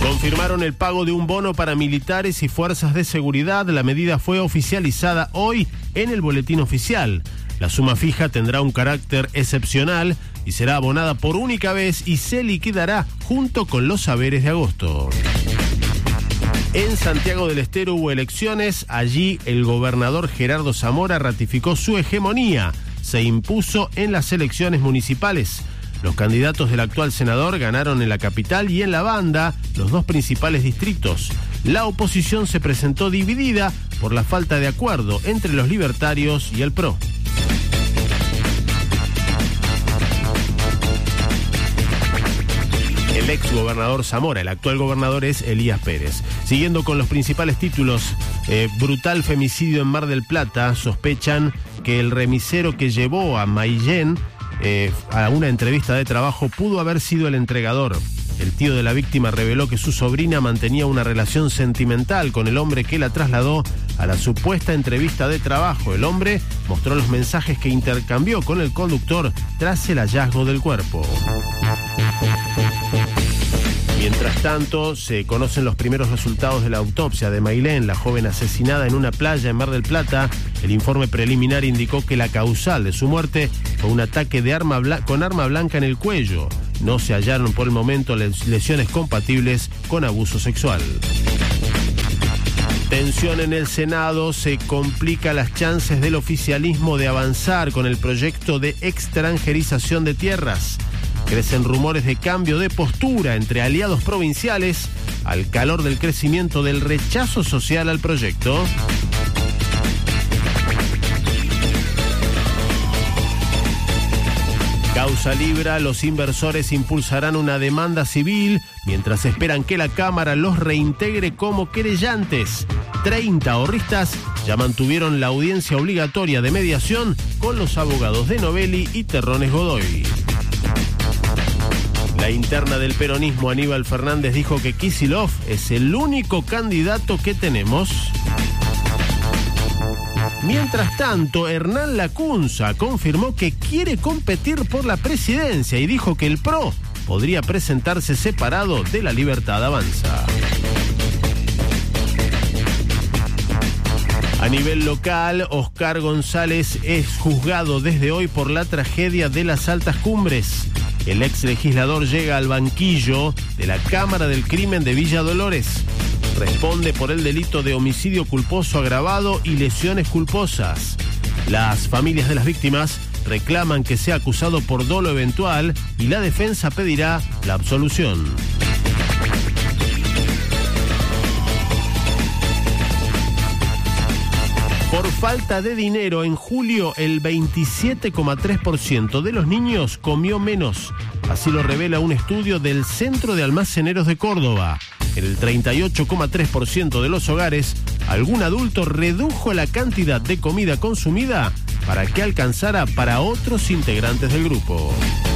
Confirmaron el pago de un bono para militares y fuerzas de seguridad. La medida fue oficializada hoy en el boletín oficial. La suma fija tendrá un carácter excepcional y será abonada por única vez y se liquidará junto con los haberes de agosto. En Santiago del Estero hubo elecciones. Allí el gobernador Gerardo Zamora ratificó su hegemonía. Se impuso en las elecciones municipales. Los candidatos del actual senador ganaron en la capital y en La Banda, los dos principales distritos. La oposición se presentó dividida por la falta de acuerdo entre los libertarios y el PRO. El ex gobernador Zamora, el actual gobernador es Elías Pérez. Siguiendo con los principales títulos, brutal femicidio en Mar del Plata. Sospechan que el remisero que llevó a Maillén a una entrevista de trabajo pudo haber sido el entregador. El tío de la víctima reveló que su sobrina mantenía una relación sentimental con el hombre que la trasladó a la supuesta entrevista de trabajo. El hombre mostró los mensajes que intercambió con el conductor tras el hallazgo del cuerpo. Mientras tanto, se conocen los primeros resultados de la autopsia de Mailén, la joven asesinada en una playa en Mar del Plata. El informe preliminar indicó que la causal de su muerte fue un ataque de con arma blanca en el cuello. No se hallaron por el momento lesiones compatibles con abuso sexual. Tensión en el Senado. Se complica las chances del oficialismo de avanzar con el proyecto de extranjerización de tierras. Crecen rumores de cambio de postura entre aliados provinciales al calor del crecimiento del rechazo social al proyecto. Causa Libra, los inversores impulsarán una demanda civil mientras esperan que la Cámara los reintegre como querellantes. 30 ahorristas ya mantuvieron la audiencia obligatoria de mediación con los abogados de Novelli y Terrones Godoy. La interna del peronismo, Aníbal Fernández, dijo que Kicillof es el único candidato que tenemos. Mientras tanto, Hernán Lacunza confirmó que quiere competir por la presidencia y dijo que el PRO podría presentarse separado de La Libertad Avanza. A nivel local, Oscar González es juzgado desde hoy por la tragedia de las Altas Cumbres. El ex legislador llega al banquillo de la Cámara del Crimen de Villa Dolores. Responde por el delito de homicidio culposo agravado y lesiones culposas. Las familias de las víctimas reclaman que sea acusado por dolo eventual y la defensa pedirá la absolución. Por falta de dinero, en julio el 27,3% de los niños comió menos. Así lo revela un estudio del Centro de Almaceneros de Córdoba. En el 38,3% de los hogares, algún adulto redujo la cantidad de comida consumida para que alcanzara para otros integrantes del grupo.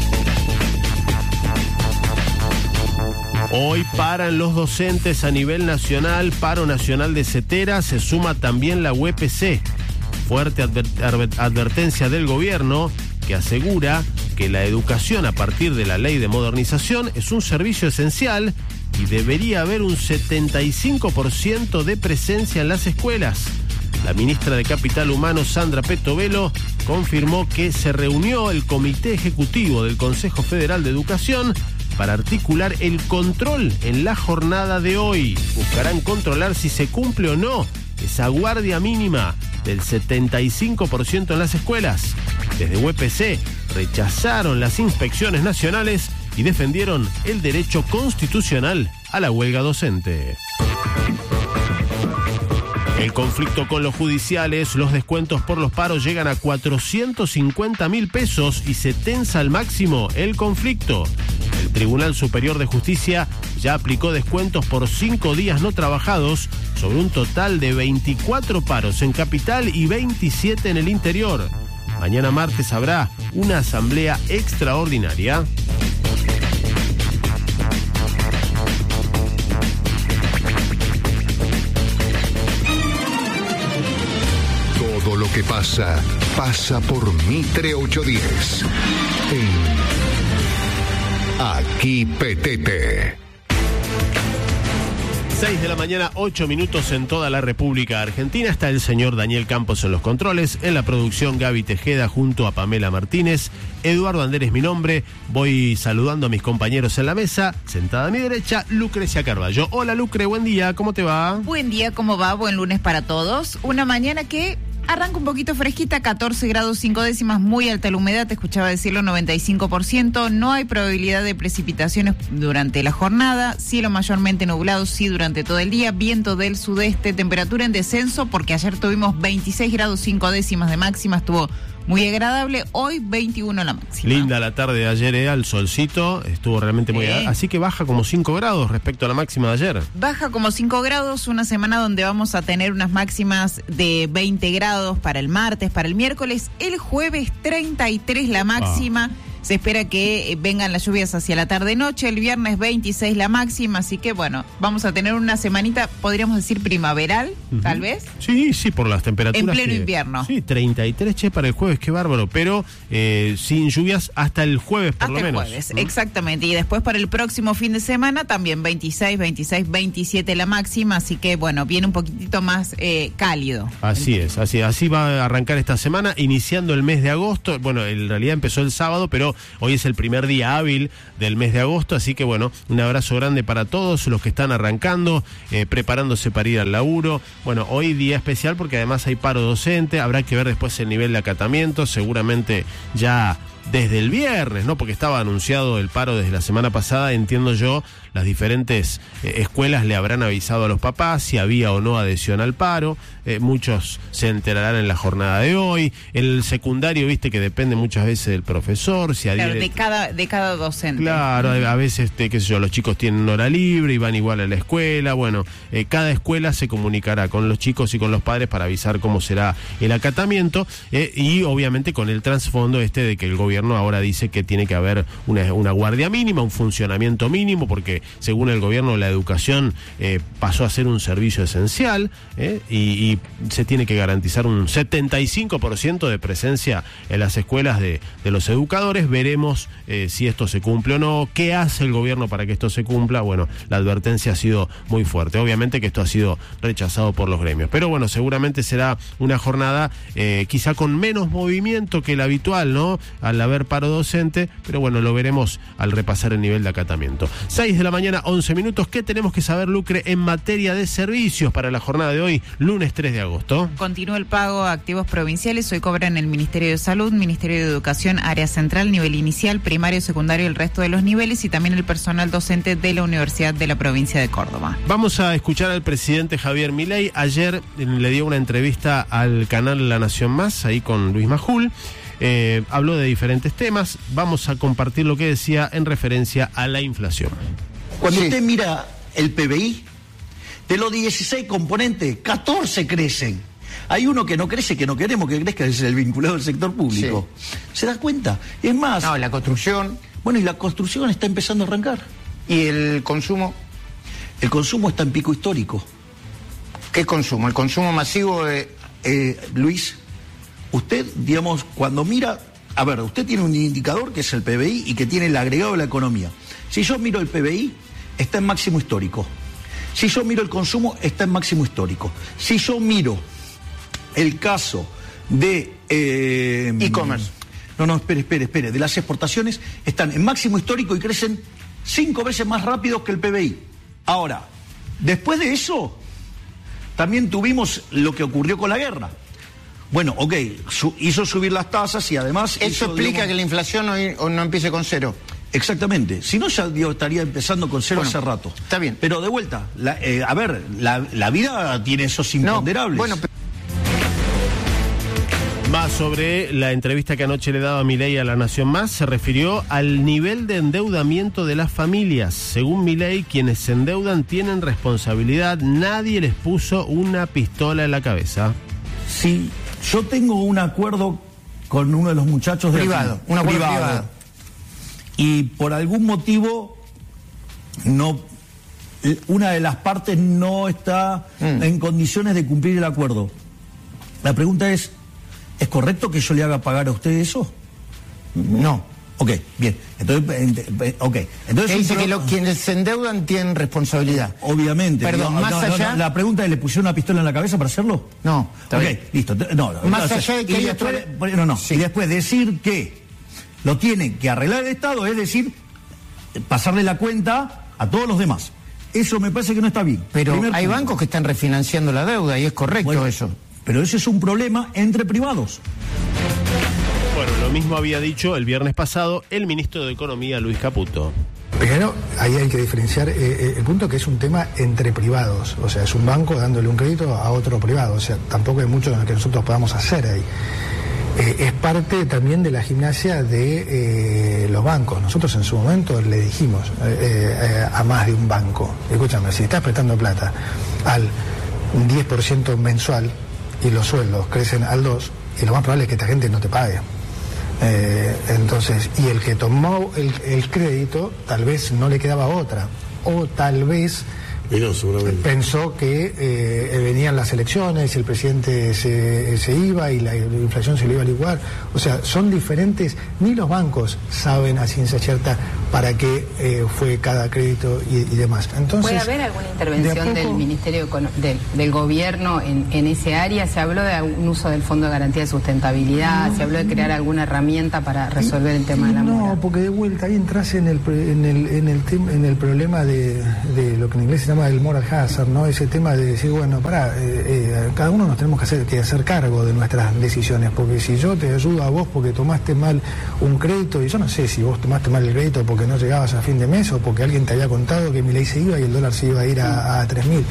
Hoy paran los docentes a nivel nacional, paro nacional de CETERA, se suma también la UPC. Fuerte advertencia del gobierno que asegura que la educación a partir de la ley de modernización es un servicio esencial y debería haber un 75% de presencia en las escuelas. La ministra de Capital Humano, Sandra Petovelo, confirmó que se reunió el Comité Ejecutivo del Consejo Federal de Educación para articular el control en la jornada de hoy. Buscarán controlar si se cumple o no esa guardia mínima del 75% en las escuelas. Desde UPC rechazaron las inspecciones nacionales y defendieron el derecho constitucional a la huelga docente. El conflicto con los judiciales, los descuentos por los paros llegan a 450.000 pesos y se tensa al máximo el conflicto. El Tribunal Superior de Justicia ya aplicó descuentos por 5 días no trabajados sobre un total de 24 paros en Capital y 27 en el interior. Mañana martes habrá una asamblea extraordinaria. Todo lo que pasa, pasa por Mitre 810. Aquí Petete. 6 de la mañana, 8 minutos en toda la República Argentina. Está el señor Daniel Campos en los controles. En la producción, Gaby Tejeda junto a Pamela Martínez. Eduardo Ander es mi nombre. Voy saludando a mis compañeros en la mesa. Sentada a mi derecha, Lucrecia Carballo. Hola, Lucre, buen día. ¿Cómo te va? Buen día, ¿cómo va? Buen lunes para todos. Una mañana que arranca un poquito fresquita, 14 grados 5 décimas, muy alta la humedad, te escuchaba decirlo, 95%. No hay probabilidad de precipitaciones durante la jornada, cielo mayormente nublado, sí, durante todo el día, viento del sudeste, temperatura en descenso, porque ayer tuvimos 26 grados 5 décimas de máxima, estuvo muy agradable, hoy 21 la máxima. Linda la tarde de ayer, el solcito, estuvo realmente muy agradable, así que baja como 5 grados respecto a la máxima de ayer. Baja como 5 grados, una semana donde vamos a tener unas máximas de 20 grados para el martes, para el miércoles, el jueves 33 la máxima. Se espera que vengan las lluvias hacia la tarde-noche, el viernes 26 la máxima, así que bueno, vamos a tener una semanita, podríamos decir primaveral, tal vez. Sí, por las temperaturas. En pleno invierno. Sí, 33, para el jueves, qué bárbaro, pero sin lluvias hasta el jueves por lo menos. Hasta el jueves, exactamente, y después para el próximo fin de semana también 26, 27 la máxima, así que bueno, viene un poquitito más cálido. Así va a arrancar esta semana, iniciando el mes de agosto, bueno, en realidad empezó el sábado, pero hoy es el primer día hábil del mes de agosto, así que bueno, un abrazo grande para todos los que están arrancando, preparándose para ir al laburo. Bueno, hoy día especial porque además hay paro docente, habrá que ver después el nivel de acatamiento, seguramente ya desde el viernes, ¿no? Porque estaba anunciado el paro desde la semana pasada, entiendo yo, las diferentes escuelas le habrán avisado a los papás si había o no adhesión al paro, muchos se enterarán en la jornada de hoy, el secundario, viste que depende muchas veces del profesor, si adhiere... Claro, de cada docente. Claro, a veces, qué sé yo, los chicos tienen hora libre y van igual a la escuela, bueno, cada escuela se comunicará con los chicos y con los padres para avisar cómo será el acatamiento, y obviamente con el trasfondo de que el gobierno ahora dice que tiene que haber una guardia mínima, un funcionamiento mínimo, porque según el gobierno la educación pasó a ser un servicio esencial, y se tiene que garantizar un 75% de presencia en las escuelas de los educadores. Veremos si esto se cumple o no, qué hace el gobierno para que esto se cumpla. Bueno, la advertencia ha sido muy fuerte, obviamente que esto ha sido rechazado por los gremios, pero bueno, seguramente será una jornada quizá con menos movimiento que el habitual, ¿no? Al haber paro docente, pero bueno, lo veremos al repasar el nivel de acatamiento. 6 de la mañana, 11 minutos. ¿Qué tenemos que saber, Lucre, en materia de servicios para la jornada de hoy, lunes 3 de agosto? Continúa el pago a activos provinciales. Hoy cobran el Ministerio de Salud, Ministerio de Educación, área central, nivel inicial, primario, secundario, el resto de los niveles, y también el personal docente de la Universidad de la Provincia de Córdoba. Vamos a escuchar al presidente Javier Milei. Ayer le dio una entrevista al canal La Nación Más, ahí con Luis Majul. Habló de diferentes temas. Vamos a compartir lo que decía en referencia a la inflación. Cuando usted mira el PBI, de los 16 componentes, 14 crecen. Hay uno que no crece, que no queremos que crezca, es el vinculado al sector público. Sí. ¿Se da cuenta? Es más... No, la construcción... Bueno, y la construcción está empezando a arrancar. ¿Y el consumo? El consumo está en pico histórico. ¿Qué consumo? ¿El consumo masivo de...? Luis, usted, digamos, cuando mira... A ver, usted tiene un indicador que es el PBI y que tiene el agregado de la economía. Si yo miro el PBI, está en máximo histórico. Si yo miro el consumo, está en máximo histórico. Si yo miro el caso de... e-commerce. No, espere. De las exportaciones, están en máximo histórico y crecen 5 veces más rápido que el PBI. Ahora, después de eso, también tuvimos lo que ocurrió con la guerra. Bueno, ok, hizo subir las tasas y además... ¿Eso explica que la inflación no empiece con cero? Exactamente, si no ya estaría empezando con cero hace rato. Está bien. Pero de vuelta, la vida tiene esos imponderables. No, bueno, Más sobre la entrevista que anoche le daba Milei a La Nación Más, se refirió al nivel de endeudamiento de las familias. Según Milei, quienes se endeudan tienen responsabilidad, nadie les puso una pistola en la cabeza. Sí, yo tengo un acuerdo con uno de los muchachos privado, un acuerdo privado. Y por algún motivo una de las partes no está en condiciones de cumplir el acuerdo. La pregunta ¿es correcto que yo le haga pagar a usted eso? No. Ok, bien. Entonces, Él dice que quienes se endeudan tienen responsabilidad. Obviamente. Perdón, más allá... la pregunta es, ¿le pusieron una pistola en la cabeza para hacerlo? No. Ok, listo. Más allá de que y después, sí. Y después decir que lo tiene que arreglar el Estado, es decir, pasarle la cuenta a todos los demás. Eso me parece que no está bien. Pero hay bancos que están refinanciando la deuda y es correcto eso. Pero ese es un problema entre privados. Bueno, lo mismo había dicho el viernes pasado el ministro de Economía, Luis Caputo. Primero, ahí hay que diferenciar el punto que es un tema entre privados. O sea, es un banco dándole un crédito a otro privado. O sea, tampoco hay mucho que nosotros podamos hacer ahí. Es parte también de la gimnasia de los bancos. Nosotros en su momento le dijimos a más de un banco, escúchame, si estás prestando plata al 10% mensual y los sueldos crecen al 2%, y lo más probable es que esta gente no te pague. Entonces, y el que tomó el crédito tal vez no le quedaba otra, o tal vez pensó que venían las elecciones, el presidente se iba y la inflación se le iba a licuar. O sea, son diferentes, ni los bancos saben a ciencia cierta para qué fue cada crédito y demás. Entonces, ¿puede haber alguna intervención del Ministerio del Gobierno en ese área? ¿Se habló de un uso del Fondo de Garantía de Sustentabilidad? ¿Se habló de crear alguna herramienta para resolver el tema de la mora? No, porque de vuelta ahí entras en el problema de lo que en inglés se llama el moral hazard, ¿no? Ese tema de decir, bueno, cada uno nos tenemos que hacer cargo de nuestras decisiones, porque si yo te ayudo a vos porque tomaste mal un crédito, y yo no sé si vos tomaste mal el crédito porque no llegabas a fin de mes o porque alguien te había contado que mi ley se iba y el dólar se iba a ir a 3.000.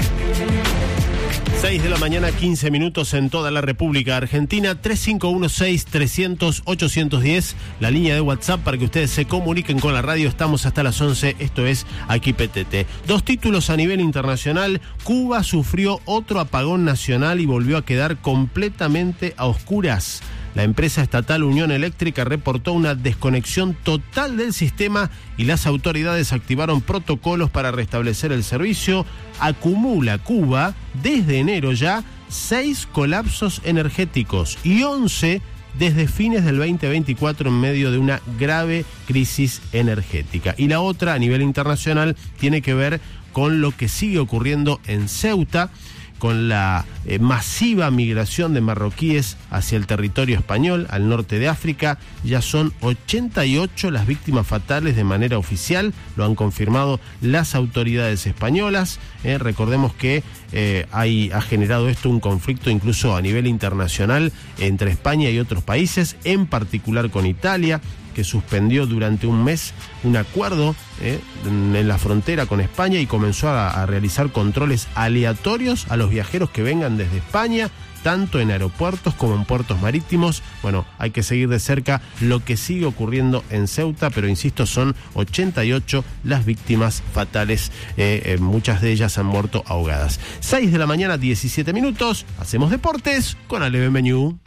6 de la mañana, 15 minutos en toda la República Argentina, 3516-300-810, la línea de WhatsApp para que ustedes se comuniquen con la radio. Estamos hasta las 11, esto es Aquí PTT. 2 títulos a nivel internacional. Cuba sufrió otro apagón nacional y volvió a quedar completamente a oscuras. La empresa estatal Unión Eléctrica reportó una desconexión total del sistema y las autoridades activaron protocolos para restablecer el servicio. Acumula Cuba, desde enero ya, 6 colapsos energéticos y 11 desde fines del 2024 en medio de una grave crisis energética. Y la otra, a nivel internacional, tiene que ver con lo que sigue ocurriendo en Ceuta, con la masiva migración de marroquíes hacia el territorio español, al norte de África. Ya son 88 las víctimas fatales de manera oficial, lo han confirmado las autoridades españolas. Recordemos que ha generado esto un conflicto incluso a nivel internacional entre España y otros países, en particular con Italia, que suspendió durante un mes un acuerdo en la frontera con España y comenzó a realizar controles aleatorios a los viajeros que vengan desde España, tanto en aeropuertos como en puertos marítimos. Bueno, hay que seguir de cerca lo que sigue ocurriendo en Ceuta, pero insisto, son 88 las víctimas fatales, muchas de ellas han muerto ahogadas. 6 de la mañana, 17 minutos, hacemos deportes con Ale Benvenu.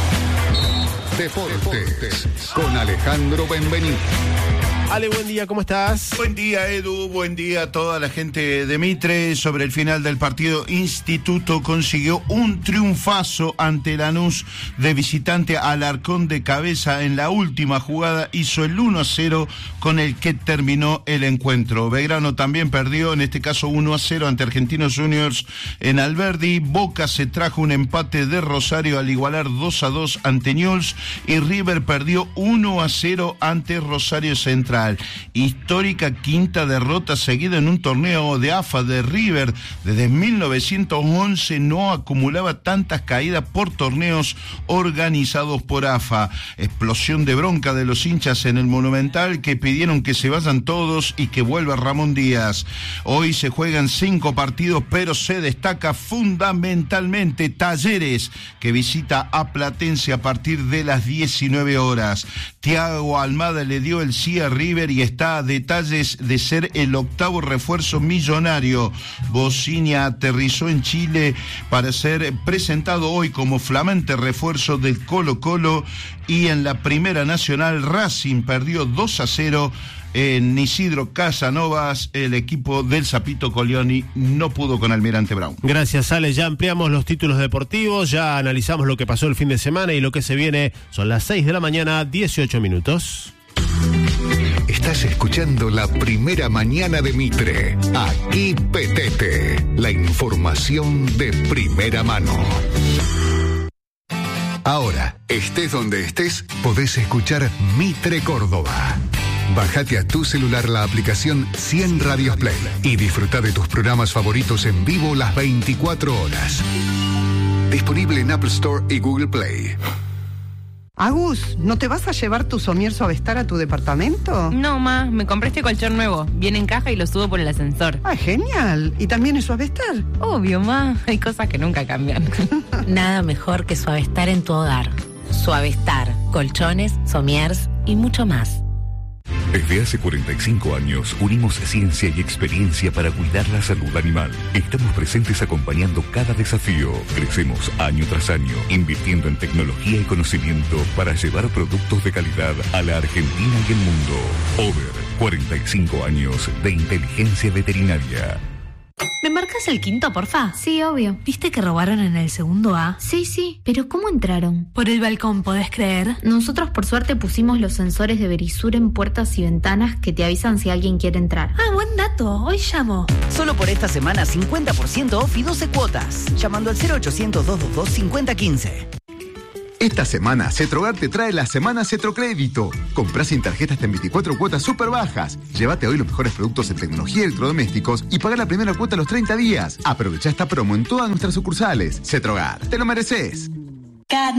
Deportes con Alejandro Benvenu. Ale, buen día, ¿cómo estás? Buen día, Edu, buen día a toda la gente de Mitre. Sobre el final del partido, Instituto consiguió un triunfazo ante Lanús de visitante. Alarcón de cabeza en la última jugada hizo el 1-0 con el que terminó el encuentro. Belgrano también perdió, en este caso 1-0 ante Argentinos Juniors en Alberdi. Boca se trajo un empate de Rosario al igualar 2-2 ante Newell's y River perdió 1-0 ante Rosario Central. Histórica quinta derrota seguida en un torneo de AFA de River. Desde 1911 no acumulaba tantas caídas por torneos organizados por AFA. Explosión de bronca de los hinchas en el Monumental, que pidieron que se vayan todos y que vuelva Ramón Díaz. Hoy se juegan 5 partidos, pero se destaca fundamentalmente Talleres, que visita a Platense a partir de las 19 horas. Thiago Almada le dio el sí a River y está a detalles de ser el 8º refuerzo millonario. Bocinia aterrizó en Chile para ser presentado hoy como flamante refuerzo del Colo-Colo, y en la Primera Nacional Racing perdió 2-0 en Isidro Casanovas. El equipo del Sapito Colioni no pudo con Almirante Brown. Gracias, Ale. Ya ampliamos los títulos deportivos, ya analizamos lo que pasó el fin de semana y lo que se viene. Son las 6 de la mañana, 18 minutos. Estás escuchando la primera mañana de Mitre. Aquí Petete. La información de primera mano. Ahora, estés donde estés, podés escuchar Mitre Córdoba. Bájate a tu celular la aplicación 100 Radios Play y disfruta de tus programas favoritos en vivo las 24 horas. Disponible en Apple Store y Google Play. Agus, ¿no te vas a llevar tu somier Suavestar a tu departamento? No, ma, me compré este colchón nuevo. Viene en caja y lo subo por el ascensor. ¡Ah, genial! ¿Y también es Suavestar? Obvio, ma. Hay cosas que nunca cambian. Nada mejor que Suavestar en tu hogar. Suavestar, colchones, somiers y mucho más. Desde hace 45 años unimos ciencia y experiencia para cuidar la salud animal. Estamos presentes acompañando cada desafío. Crecemos año tras año, invirtiendo en tecnología y conocimiento para llevar productos de calidad a la Argentina y el mundo. Over, 45 años de inteligencia veterinaria. ¿Me marcas el quinto, porfa? Sí, obvio. ¿Viste que robaron en el segundo A? Sí, pero ¿cómo entraron? Por el balcón, ¿podés creer? Nosotros por suerte pusimos los sensores de Verisur en puertas y ventanas que te avisan si alguien quiere entrar. Ah, buen dato, hoy llamo. Solo por esta semana 50% off y 12 cuotas. Llamando al 0800-222-5015. Esta semana, Cetrogar te trae la semana Cetrocrédito. Comprá sin tarjeta hasta en 24 cuotas súper bajas. Llévate hoy los mejores productos en tecnología y electrodomésticos y pagá la primera cuota a los 30 días. Aprovechá esta promo en todas nuestras sucursales. Cetrogar, te lo mereces.